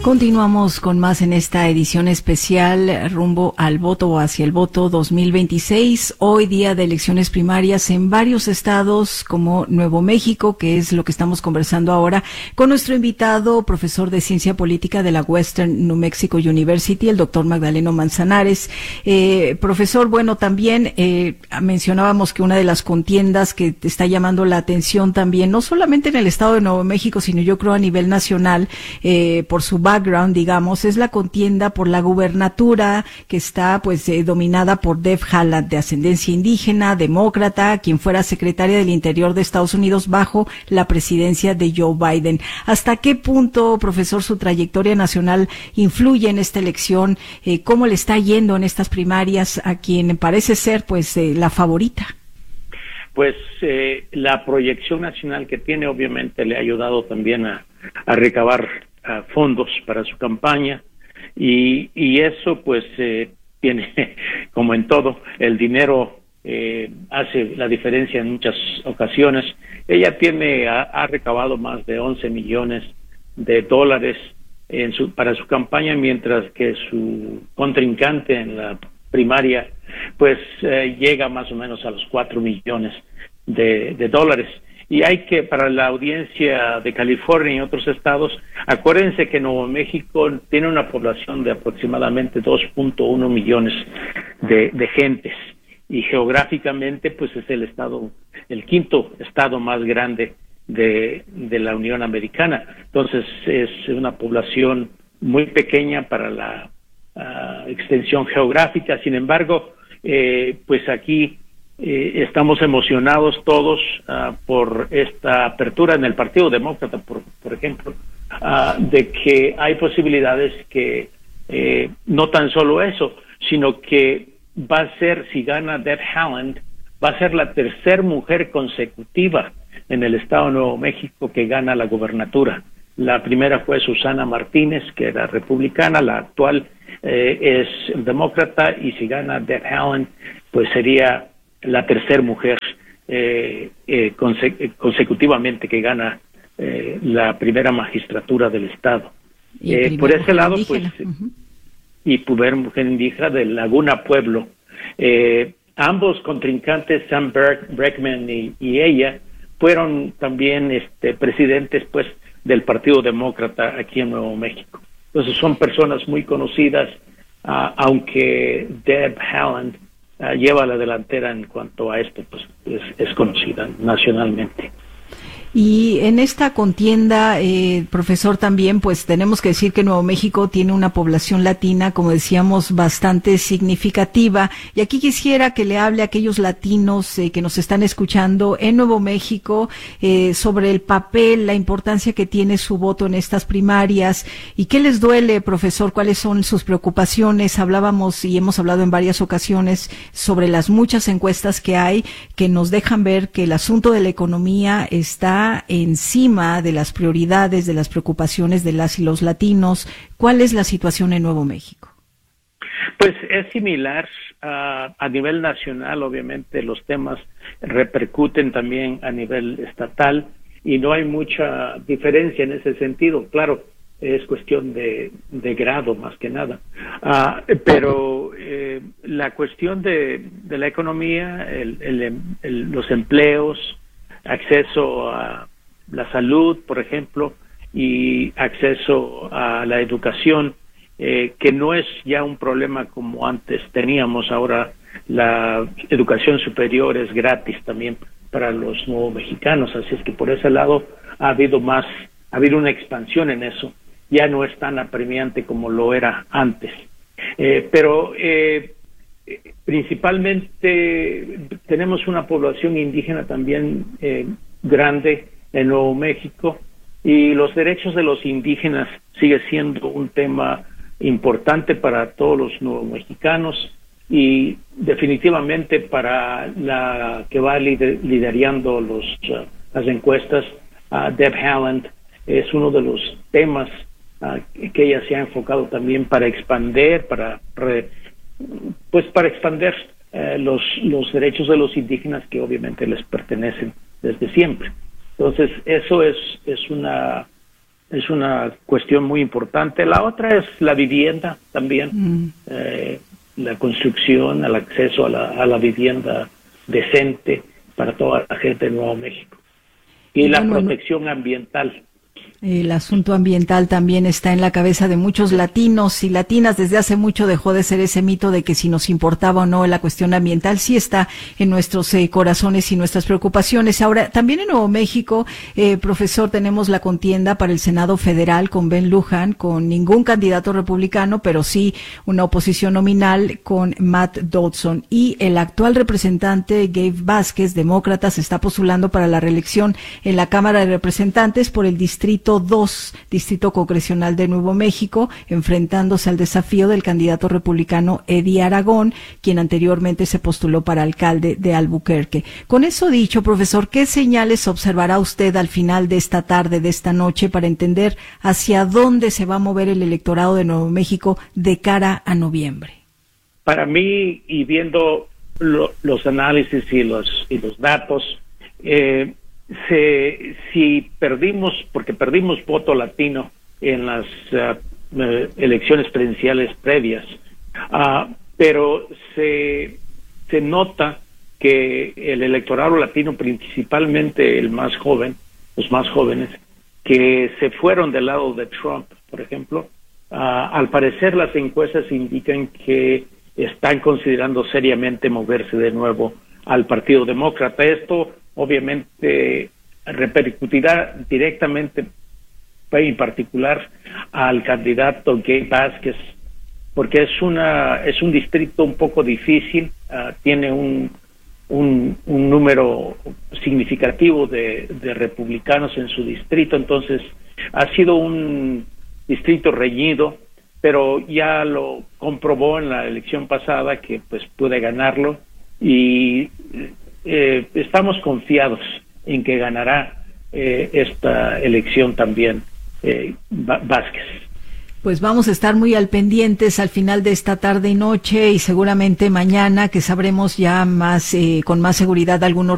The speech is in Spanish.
Continuamos con más en esta edición especial rumbo al voto o hacia el voto 2026. Hoy día de elecciones primarias en varios estados como Nuevo México, que es lo que estamos conversando ahora con nuestro invitado, profesor de Ciencia Política de la Western New Mexico University, el doctor Magdaleno Manzanares. Profesor, bueno, también mencionábamos que una de las contiendas que te está llamando la atención también, no solamente en el estado de Nuevo México, sino yo creo a nivel nacional, por su background, digamos, es la contienda por la gubernatura que está pues dominada por Deb Haaland, de ascendencia indígena, demócrata, quien fuera secretaria del Interior de Estados Unidos bajo la presidencia de Joe Biden. ¿Hasta qué punto, profesor, su trayectoria nacional influye en esta elección? ¿Cómo le está yendo en estas primarias a quien parece ser pues la favorita? Pues la proyección nacional que tiene obviamente le ha ayudado también a recabar fondos para su campaña y eso pues tiene, como en todo, el dinero hace la diferencia en muchas ocasiones. Ella ha recabado más de 11 millones de dólares para su campaña, mientras que su contrincante en la primaria pues llega más o menos a los 4 millones de dólares. Y para la audiencia de California y otros estados, acuérdense que Nuevo México tiene una población de aproximadamente 2.1 millones de gentes, y geográficamente pues es el quinto estado más grande de la Unión Americana. Entonces es una población muy pequeña para la extensión geográfica. Sin embargo, pues aquí estamos emocionados todos por esta apertura en el Partido Demócrata, por ejemplo, de que hay posibilidades que no tan solo eso, sino que va a ser, si gana Deb Haaland, va a ser la tercera mujer consecutiva en el estado de Nuevo México que gana la gobernatura. La primera fue Susana Martínez, que era republicana, la actual es demócrata, y si gana Deb Haaland, pues sería la tercera mujer consecutivamente que gana la primera magistratura del estado. Por ese lado, indígena, pues, y primera mujer indígena de Laguna Pueblo. Ambos contrincantes, Sam Bregman y ella, fueron también presidentes pues del Partido Demócrata aquí en Nuevo México. Entonces son personas muy conocidas, aunque Deb Haaland lleva la delantera en cuanto a esto, pues es conocida nacionalmente. Y en esta contienda, profesor, también pues tenemos que decir que Nuevo México tiene una población latina, como decíamos, bastante significativa, y aquí quisiera que le hable a aquellos latinos que nos están escuchando en Nuevo México sobre el papel, la importancia que tiene su voto en estas primarias, y qué les duele, profesor, cuáles son sus preocupaciones. Hablábamos y hemos hablado en varias ocasiones sobre las muchas encuestas que hay que nos dejan ver que el asunto de la economía está encima de las prioridades, de las preocupaciones de las y los latinos. ¿Cuál es la situación en Nuevo México? Pues es similar a nivel nacional. Obviamente los temas repercuten también a nivel estatal y no hay mucha diferencia en ese sentido. Claro, es cuestión de grado más que nada. Pero la cuestión de la economía, los empleos, acceso a la salud, por ejemplo, y acceso a la educación, que no es ya un problema como antes teníamos. Ahora la educación superior es gratis también para los nuevos mexicanos, así es que por ese lado ha habido una expansión en eso. Ya no es tan apremiante como lo era antes. Pero principalmente tenemos una población indígena también grande en Nuevo México, y los derechos de los indígenas sigue siendo un tema importante para todos los nuevos mexicanos, y definitivamente para la que va liderando las encuestas, Deb Haaland, es uno de los temas que ella se ha enfocado también para expandir, para expandir los derechos de los indígenas, que obviamente les pertenecen desde siempre. Entonces eso es una es una cuestión muy importante. La otra es la vivienda también, la construcción, el acceso a la vivienda decente para toda la gente de Nuevo México. Y la protección ambiental. El asunto ambiental también está en la cabeza de muchos latinos y latinas. Desde hace mucho dejó de ser ese mito de que si nos importaba o no la cuestión ambiental. Sí está en nuestros corazones y nuestras preocupaciones. Ahora, también en Nuevo México, profesor, tenemos la contienda para el Senado Federal con Ben Luján, con ningún candidato republicano, pero sí una oposición nominal con Matt Dodson. Y el actual representante Gabe Vázquez, demócrata, se está postulando para la reelección en la Cámara de Representantes por el Distrito 2, Distrito Congresional de Nuevo México, enfrentándose al desafío del candidato republicano Eddie Aragón, quien anteriormente se postuló para alcalde de Albuquerque. Con eso dicho, profesor, ¿qué señales observará usted al final de esta tarde, de esta noche, para entender hacia dónde se va a mover el electorado de Nuevo México de cara a noviembre? Para mí, y viendo los análisis y los datos, si perdimos, porque perdimos voto latino en las elecciones presidenciales previas, pero se nota que el electorado latino, principalmente el más joven, los más jóvenes, que se fueron del lado de Trump, por ejemplo, al parecer las encuestas indican que están considerando seriamente moverse de nuevo al Partido Demócrata. Esto obviamente repercutirá directamente, en particular, al candidato Gabe Vázquez, porque es un distrito un poco difícil, tiene un número significativo de republicanos en su distrito, entonces ha sido un distrito reñido, pero ya lo comprobó en la elección pasada que pues puede ganarlo, y estamos confiados en que ganará esta elección también Vázquez. Pues vamos a estar muy al pendientes al final de esta tarde y noche, y seguramente mañana, que sabremos ya más con más seguridad algunos